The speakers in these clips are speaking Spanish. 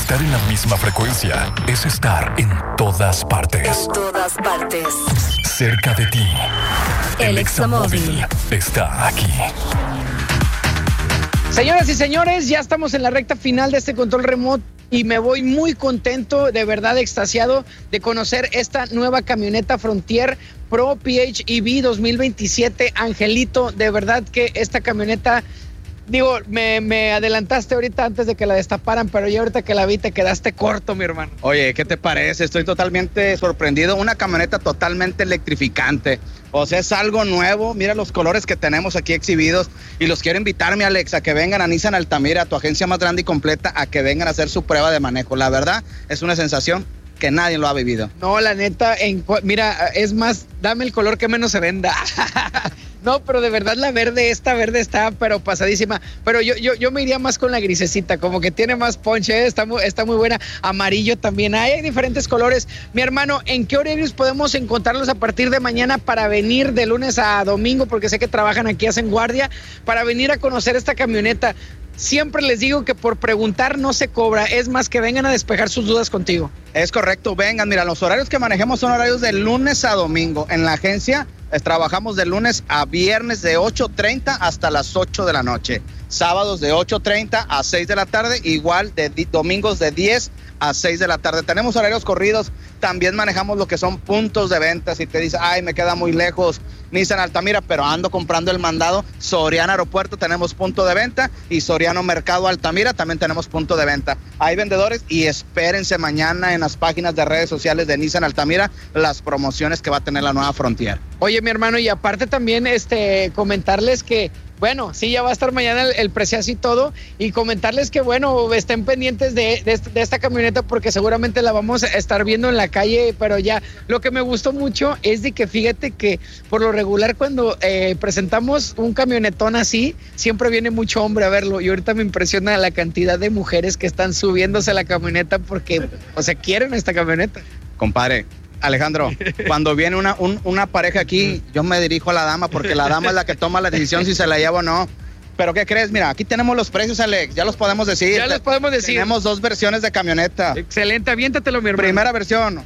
Estar en la misma frecuencia es estar en todas partes. En todas partes. Cerca de ti. El Examóvil está aquí. Señoras y señores, ya estamos en la recta final de este control remoto y me voy muy contento, de verdad extasiado de conocer esta nueva camioneta Frontier Pro PHEV 2027. Angelito, de verdad que esta camioneta, digo, me adelantaste ahorita antes de que la destaparan, pero ya ahorita que la vi te quedaste corto, mi hermano. Oye, ¿qué te parece? Estoy totalmente sorprendido. Una camioneta totalmente electrificante. O sea, es algo nuevo. Mira los colores que tenemos aquí exhibidos. Y los quiero invitarme, Alex, a que vengan a Nissan Altamira, a tu agencia más grande y completa, a que vengan a hacer su prueba de manejo. La verdad, es una sensación que nadie lo ha vivido. No, la neta, mira, es más, dame el color que menos se venda. No, pero de verdad esta verde está pero pasadísima. Pero yo me iría más con la grisecita, como que tiene más ponche, está muy buena. Amarillo también hay diferentes colores. Mi hermano, ¿en qué horarios podemos encontrarlos a partir de mañana para venir de lunes a domingo? Porque sé que trabajan aquí, hacen guardia, para venir a conocer esta camioneta. Siempre les digo que por preguntar no se cobra, es más que vengan a despejar sus dudas contigo. Es correcto, vengan, mira, los horarios que manejemos son horarios de lunes a domingo. En la agencia trabajamos de lunes a viernes de 8:30 hasta las 8 de la noche. Sábados de 8:30 a 6 de la tarde, igual de domingos de 10 a 6 de la tarde. Tenemos horarios corridos, también manejamos lo que son puntos de venta. Si te dice, ay, me queda muy lejos Nissan Altamira, pero ando comprando el mandado, Soriana Aeropuerto tenemos punto de venta y Soriano Mercado Altamira también tenemos punto de venta. Hay vendedores y espérense mañana en las páginas de redes sociales de Nissan Altamira las promociones que va a tener la nueva Frontier. Oye, mi hermano, y aparte también comentarles que bueno, sí, ya va a estar mañana el preciazo y todo, y comentarles que, bueno, estén pendientes de esta camioneta porque seguramente la vamos a estar viendo en la calle, pero ya, lo que me gustó mucho es de que fíjate que por lo regular cuando presentamos un camionetón así, siempre viene mucho hombre a verlo, y ahorita me impresiona la cantidad de mujeres que están subiéndose a la camioneta porque, o sea, quieren esta camioneta. Compadre, Alejandro, cuando viene una pareja aquí, yo me dirijo a la dama porque la dama es la que toma la decisión si se la lleva o no. ¿Pero qué crees? Mira, aquí tenemos los precios, Alex, ya los podemos decir. Ya los podemos decir. Tenemos dos versiones de camioneta. Excelente, aviéntatelo, mi hermano. Primera versión,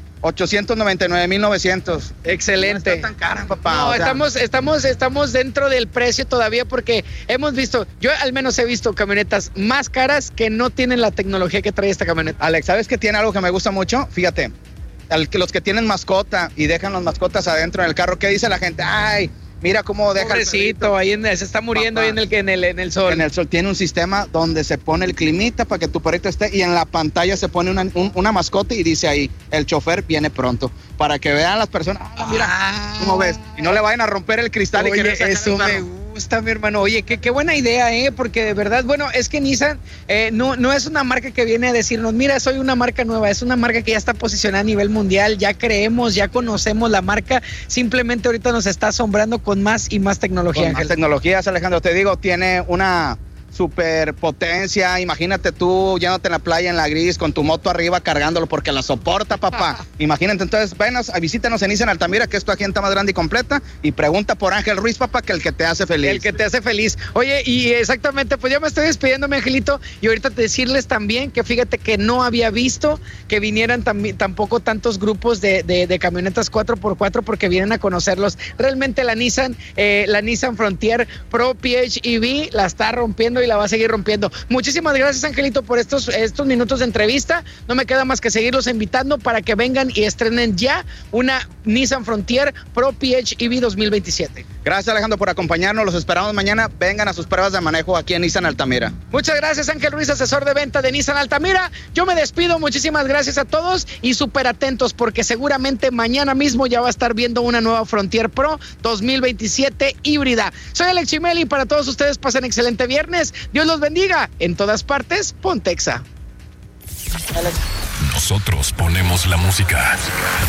899,900. Excelente. No está tan cara, papá. No, estamos dentro del precio todavía porque hemos visto, yo al menos he visto camionetas más caras que no tienen la tecnología que trae esta camioneta. Alex, ¿sabes qué tiene algo que me gusta mucho? Fíjate. Los que tienen mascota y dejan las mascotas adentro en el carro, ¿qué dice la gente? Ay, mira cómo deja pobrecito, ahí se está muriendo. Papá, ahí en el sol. En el sol tiene un sistema donde se pone el climita para que tu perrito esté y en la pantalla se pone una mascota y dice ahí, el chofer viene pronto, para que vean las personas, mira, ¿cómo ves? Y no le vayan a romper el cristal. Oye, y querer sacar eso me gusta, mi hermano. Oye, qué buena idea, porque de verdad, bueno, es que Nissan no es una marca que viene a decirnos, mira, soy una marca nueva, es una marca que ya está posicionada a nivel mundial, ya creemos, ya conocemos la marca, simplemente ahorita nos está asombrando con más y más tecnología. Con más tecnologías, Alejandro, te digo, tiene una superpotencia. Imagínate tú yéndote en la playa en la gris con tu moto arriba cargándolo porque la soporta, papá. Imagínate, entonces visítanos en Nissan Altamira, que es tu agente más grande y completa, y pregunta por Ángel Ruiz, papá, que el que te hace feliz. El que te hace feliz. Oye, y exactamente, pues ya me estoy despidiendo, mi Angelito, y ahorita decirles también que fíjate que no había visto que vinieran tampoco tantos grupos de camionetas 4x4 porque vienen a conocerlos. Realmente la Nissan Frontier Pro PHEV la está rompiendo y la va a seguir rompiendo. Muchísimas gracias, Angelito, por estos minutos de entrevista. No me queda más que seguirlos invitando para que vengan y estrenen ya una Nissan Frontier Pro PHEV 2027. Gracias, Alejandro, por acompañarnos. Los esperamos mañana. Vengan a sus pruebas de manejo aquí en Nissan Altamira. Muchas gracias, Ángel Ruiz, asesor de venta de Nissan Altamira. Yo me despido. Muchísimas gracias a todos y súper atentos porque seguramente mañana mismo ya va a estar viendo una nueva Frontier Pro 2027 híbrida. Soy Alex Chimeli y para todos ustedes pasen excelente viernes. Dios los bendiga. En todas partes, Pontexa. Nosotros ponemos la música.